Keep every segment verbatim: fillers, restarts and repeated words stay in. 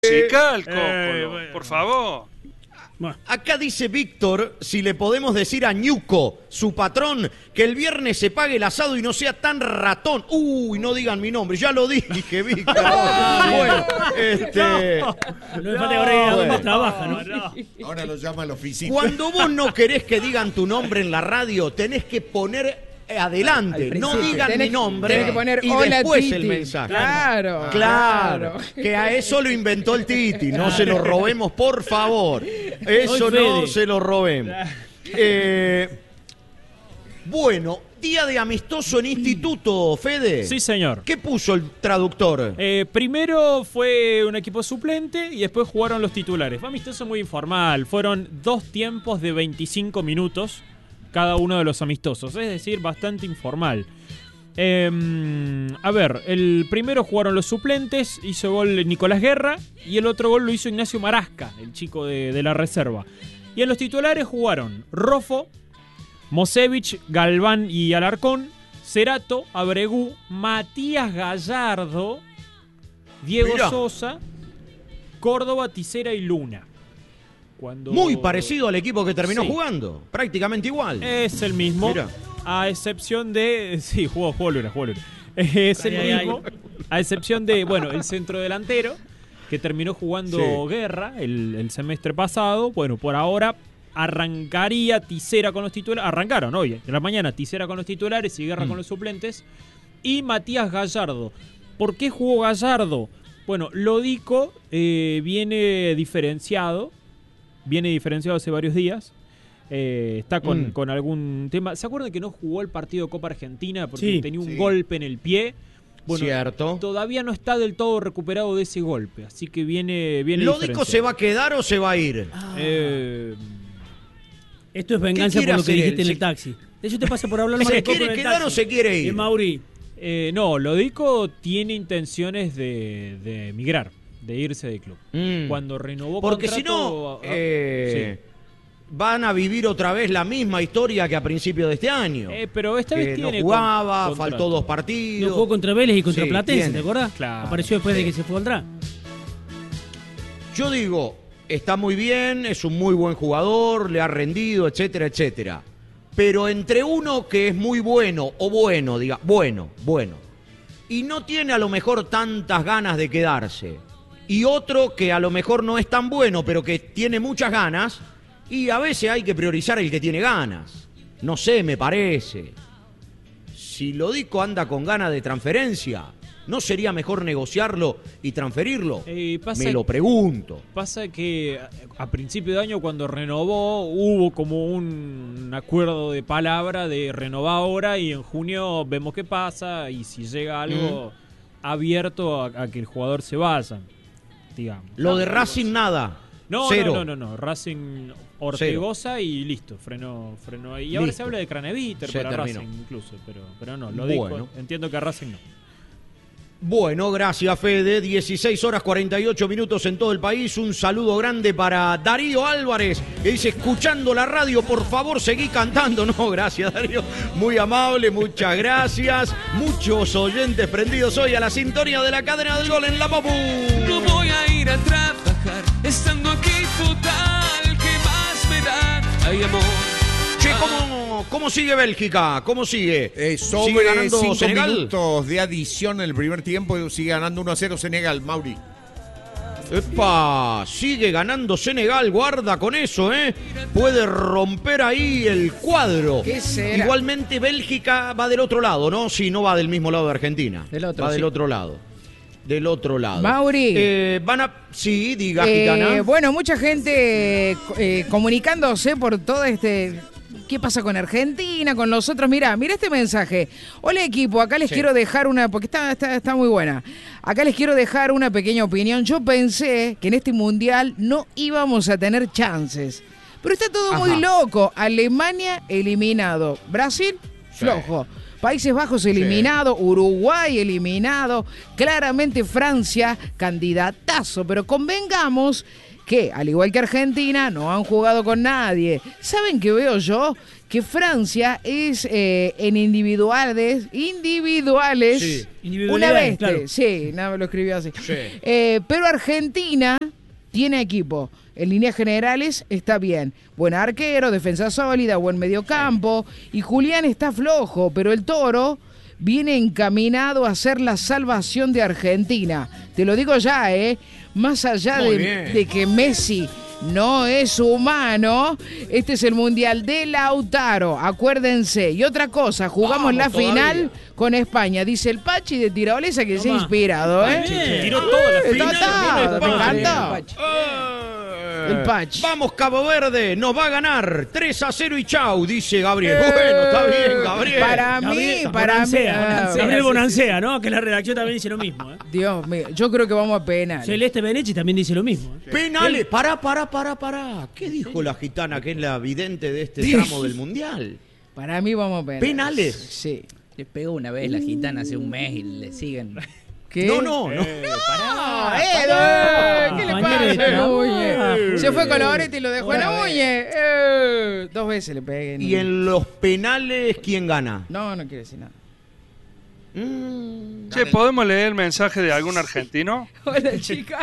musical, Cocolo, Eh, bueno. por favor. Bueno. Acá dice Víctor si le podemos decir a Ñuco, su patrón, que el viernes se pague el asado y no sea tan ratón. Uy, no digan mi nombre, ya lo dije, Víctor. Bueno, este... No me falta ahora ir a dónde Bueno. trabaja, ¿no? No. Ahora lo llama a la oficina. Cuando vos no querés que digan tu nombre en la radio, tenés que poner adelante, Al no principio. digan Tenés- mi nombre tenés que poner, y "Hola, después Titi". el mensaje. Claro, Claro, claro. que a eso lo inventó el Titi, no se lo robemos, por favor. Eso Soy no Fede. se lo robemos. Eh, bueno, día de amistoso en instituto, Fede. Sí, señor. ¿Qué puso el traductor? Eh, primero fue un equipo suplente y después jugaron los titulares. Fue amistoso muy informal. Fueron dos tiempos de veinticinco minutos cada uno de los amistosos. Es decir, bastante informal. Eh, a ver, el primero jugaron los suplentes, hizo gol Nicolás Guerra y el otro gol lo hizo Ignacio Marasca, el chico de, de la reserva. Y en los titulares jugaron Rofo, Mosevich, Galván y Alarcón, Cerato, Abregú, Matías Gallardo, Diego Mirá. Sosa, Córdoba, Tisera y Luna. Cuando... Muy parecido al equipo que terminó Sí. jugando, prácticamente igual. Es el mismo, Mira. a excepción de... Sí, jugó, jugó Luna, jugó Luna. Es el Ay, ay, mismo, a excepción de, bueno, el centrodelantero, que terminó jugando Sí. Guerra el, el semestre pasado. Bueno, por ahora arrancaría Tisera con los titulares. Arrancaron hoy, en la mañana, Tisera con los titulares y Guerra Mm. con los suplentes. Y Matías Gallardo. ¿Por qué jugó Gallardo? Bueno, Lodico eh, viene diferenciado. Viene diferenciado hace varios días. Eh, está con, Mm. con algún tema. ¿Se acuerdan que no jugó el partido de Copa Argentina porque Sí. tenía un Sí. golpe en el pie? Bueno, Cierto. todavía no está del todo recuperado de ese golpe, así que viene, viene ¿Lódico diferenciado. se va a quedar o se va a ir? Eh, Esto es venganza quiere por lo que hacer dijiste él? en el Se- taxi. De hecho te pasa por hablar mal ¿Se de Coco quiere en el quedar taxi. o se quiere ir? Eh, Mauri. eh, no, Lodico tiene intenciones de, de emigrar, de irse del club. Mm. Cuando renovó Porque si contrato... no, ah, eh, sí. van a vivir otra vez la misma historia que a principio de este año. Eh, pero esta que vez no tiene jugaba, con- faltó contrato. dos No partidos. jugó contra Vélez y contra Sí, Platense, tiene. ¿te acordás? Claro. Apareció después de que se fue atrás. Yo digo, está muy bien, es un muy buen jugador, le ha rendido, etcétera, etcétera. Pero entre uno que es muy bueno, o bueno, diga, bueno, bueno, y no tiene a lo mejor tantas ganas de quedarse, y otro que a lo mejor no es tan bueno, pero que tiene muchas ganas, y a veces hay que priorizar el que tiene ganas. No sé, me parece. Si Lodico anda con ganas de transferencia, ¿no sería mejor negociarlo y transferirlo? Eh, pasa Me lo pregunto. Pasa que a, a principio de año cuando renovó hubo como un acuerdo de palabra de renovar ahora y en junio vemos qué pasa y si llega algo abierto a, a que el jugador se vaya, digamos. Lo de Racing nada. No, Cero. no, no, no, no, Racing Ortegoza y listo, frenó, frenó ahí. Y ahora Listo. se habla de Craneviter Se para terminó. Racing incluso, pero, pero no, lo Bueno. dijo, entiendo que a Racing no. Bueno, gracias Fede. dieciséis horas cuarenta y ocho minutos en todo el país. Un saludo grande para Darío Álvarez, que dice, escuchando la radio, por favor, seguí cantando. No, gracias Darío. Muy amable, muchas gracias. Muchos oyentes prendidos hoy a la sintonía de la cadena del gol en la Papu. No voy a ir a trabajar, estando aquí total, ¿qué más me da? Ay, amor. Che, ¿cómo, cómo sigue Bélgica? ¿Cómo sigue? Eh, ¿Sigue sobre ganando cinco Senegal? minutos de adición en el primer tiempo, sigue ganando uno a cero Senegal, Mauri. Epa, sigue ganando Senegal, guarda con eso, ¿eh? Puede romper ahí el cuadro. ¿Qué será? Igualmente Bélgica va del otro lado, ¿no? Sí, no va del mismo lado de Argentina. Del otro, va sí. del otro lado. Del otro lado. Mauri. Eh, van a... Sí, diga, Eh, Gitana. bueno, mucha gente eh, comunicándose por todo este... ¿Qué pasa con Argentina, con los otros? Mirá, mirá este mensaje. Hola equipo, acá les Sí. quiero dejar una, porque está, está, está muy buena. Acá les quiero dejar una pequeña opinión. Yo pensé que en este mundial no íbamos a tener chances. Pero está todo Ajá. muy loco. Alemania eliminado. Brasil, Sí. flojo. Países Bajos eliminado, Uruguay eliminado, claramente Francia candidatazo, pero convengamos que, al igual que Argentina, no han jugado con nadie. ¿Saben qué veo yo? Que Francia es eh, en individuales, individuales, Sí. una vez, claro. sí, nada, me lo escribió así. Sí. Eh, pero Argentina tiene equipo. En líneas generales está bien. Buen arquero, defensa sólida, buen mediocampo. Y Julián está flojo, pero el Toro viene encaminado a ser la salvación de Argentina. Te lo digo ya, ¿eh? Más allá Muy de, bien. de que Messi no es humano, este es el Mundial de Lautaro, acuérdense. Y otra cosa, jugamos Vamos la todavía. final con España. Dice el Pachi de Tirolesa que se ha Tomá. inspirado, ¿eh? Bien. Tiró toda la Eh, final. Tata, Bien, me bien, encantó. El Pachi. Vamos, Cabo Verde, nos va a ganar tres a cero y chau, dice Gabriel. Eh, Bueno, está bien, Gabriel. Para mí, Gabriel- para mí. Bonancea, ah, Bonancea, Gabriel Bonancea, ¿no? Que la redacción también dice lo mismo. ¿eh? Dios mío, yo creo que vamos a penal. Celeste Benechi también dice lo mismo. ¿eh? Penales, pará, pará, pará, pará. ¿Qué dijo la gitana que es la vidente de este tramo del Mundial? Para mí vamos a penal. ¿Penales? Sí. Le pegó una vez la gitana hace un mes y le siguen. ¿Qué? No, no, no. Ah, eh, ¿qué le compañero de pasa, trabajo. Núñez? Se fue con Loretti y lo dejó en Una vez. Núñez. Eh, dos veces le pegué. Y en los penales, ¿quién gana? No, no quiero decir nada. Mm, Che, ¿podemos leer el mensaje de algún argentino? Hola, chica.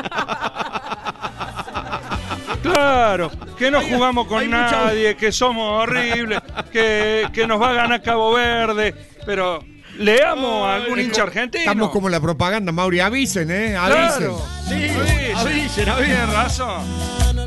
Claro, que no jugamos con hay mucha- nadie, que somos horribles, que, que nos va a ganar Cabo Verde, pero leamos a algún hincha argentino. Estamos como la propaganda, Mauri. Avisen, ¿eh? Avisen. Claro. Sí, Sí, avisen, avisen. Tienes razón.